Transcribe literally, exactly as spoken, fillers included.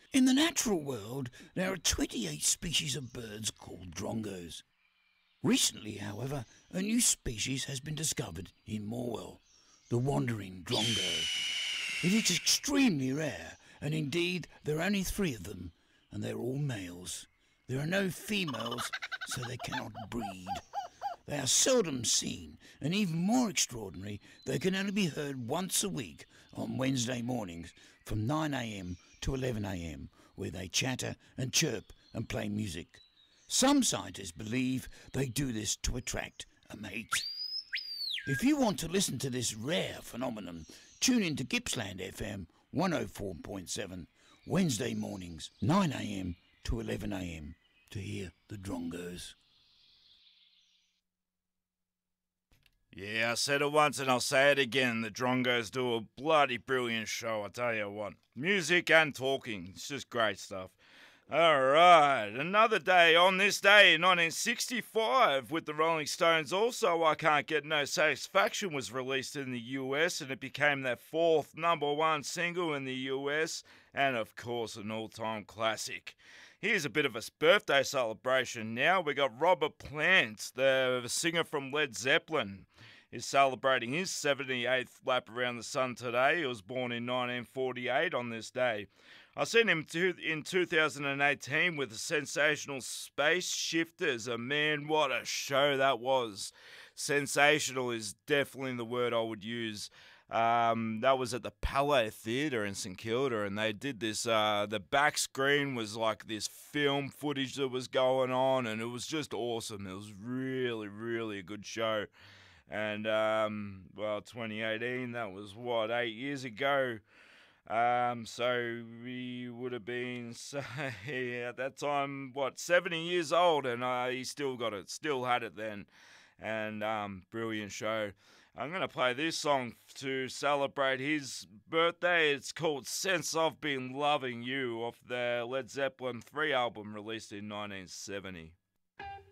In the natural world, there are twenty-eight species of birds called drongos. Recently, however, a new species has been discovered in Morwell, the wandering drongo. It is extremely rare, and indeed there are only three of them, and they're all males. There are no females, so they cannot breed. They are seldom seen, and even more extraordinary, they can only be heard once a week on Wednesday mornings from nine a m to eleven a m, where they chatter and chirp and play music. Some scientists believe they do this to attract a mate. If you want to listen to this rare phenomenon, tune in to Gippsland F M one oh four point seven, Wednesday mornings, nine a m to eleven a m, to hear the drongos. Yeah, I said it once and I'll say it again. The Drongos do a bloody brilliant show, I tell you what. Music and talking, it's just great stuff. Alright, another day on this day in nineteen sixty-five with the Rolling Stones. Also, I Can't Get No Satisfaction was released in the U S and it became their fourth number one single in the U S and of course an all-time classic. Here's a bit of a birthday celebration now. We got Robert Plant, the singer from Led Zeppelin, is celebrating his seventy-eighth lap around the sun today. He was born in nineteen forty-eight on this day. I seen him in two thousand eighteen with the sensational Space Shifters. And man, what a show that was. Sensational is definitely the word I would use. Um, that was at the Palais Theatre in St Kilda, and they did this, uh, the back screen was like this film footage that was going on, and it was just awesome. It was really, really a good show. And, um, well, twenty eighteen, that was, what, eight years ago. Um, so we would have been, say, at that time, what, seventy years old, and uh, he still got it, still had it then. And, um, brilliant show. I'm going to play this song to celebrate his birthday. It's called Sense of Been Loving You off their Led Zeppelin three album released in nineteen seventy.